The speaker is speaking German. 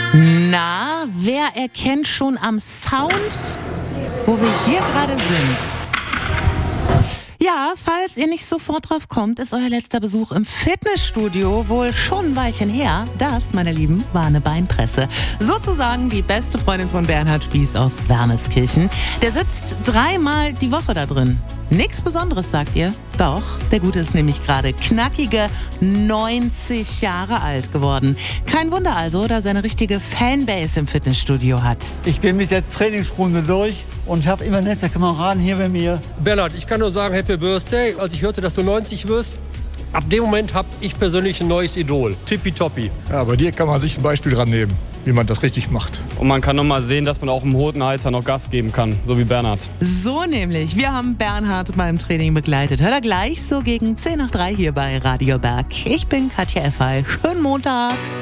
Na, wer erkennt schon am Sound, wo wir hier gerade sind? Ja, falls ihr nicht sofort drauf kommt, ist euer letzter Besuch im Fitnessstudio wohl schon ein Weilchen her. Das, meine Lieben, war eine Beinpresse. Sozusagen die beste Freundin von Bernhard Spieß aus Wermelskirchen. Der sitzt 3-mal die Woche da drin. Nichts Besonderes, sagt ihr? Doch, der Gute ist nämlich gerade knackige 90 Jahre alt geworden. Kein Wunder also, dass er eine richtige Fanbase im Fitnessstudio hat. Ich bin mit der Trainingsrunde durch und habe immer nette Kameraden hier bei mir. Bernhard, ich kann nur sagen, Happy Birthday. Als ich hörte, dass du 90 wirst, ab dem Moment habe ich persönlich ein neues Idol. Tippitoppi. Ja, bei dir kann man sich ein Beispiel dran nehmen, wie man das richtig macht. Und man kann noch mal sehen, dass man auch im hohen Alter noch Gas geben kann, so wie Bernhard. So nämlich. Wir haben Bernhard beim Training begleitet. Hört er gleich so gegen 2:50 hier bei Radio Berg. Ich bin Katja Effay. Schönen Montag.